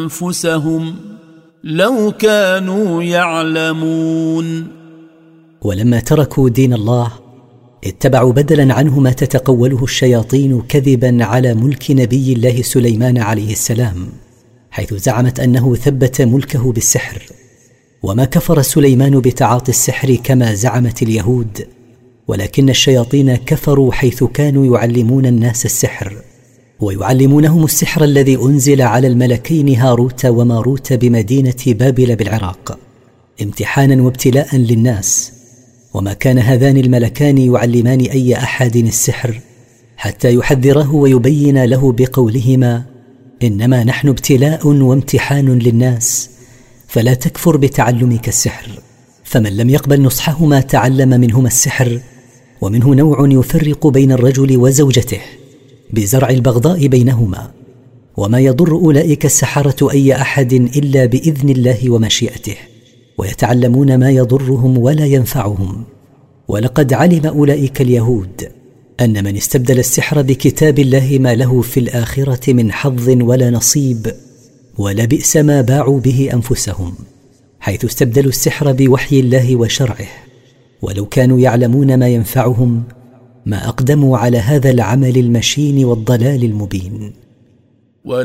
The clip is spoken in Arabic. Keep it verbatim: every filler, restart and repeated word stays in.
أنفسهم لو كانوا يعلمون. ولما تركوا دين الله اتبعوا بدلا عنه ما تتقوله الشياطين كذبا على ملك نبي الله سليمان عليه السلام، حيث زعمت أنه ثبت ملكه بالسحر. وما كفر سليمان بتعاطي السحر كما زعمت اليهود، ولكن الشياطين كفروا حيث كانوا يعلمون الناس السحر، ويعلمونهم السحر الذي أنزل على الملكين هاروت وماروت بمدينة بابل بالعراق امتحانا وابتلاء للناس. وما كان هذان الملكان يعلمان أي أحد السحر حتى يحذره ويبين له بقولهما: إنما نحن ابتلاء وامتحان للناس، فلا تكفر بتعلمك السحر. فمن لم يقبل نصحهما تعلم منهما السحر، ومنه نوع يفرق بين الرجل وزوجته بزرع البغضاء بينهما. وما يضر أولئك السحرة أي أحد إلا بإذن الله ومشيئته، ويتعلمون ما يضرهم ولا ينفعهم. ولقد علم أولئك اليهود أن من استبدل السحر بكتاب الله ما له في الآخرة من حظ ولا نصيب، ولبئس ما باعوا به أنفسهم، حيث استبدلوا السحر بوحي الله وشرعه. ولو كانوا يعلمون ما ينفعهم ما أقدموا على هذا العمل المشين والضلال المبين.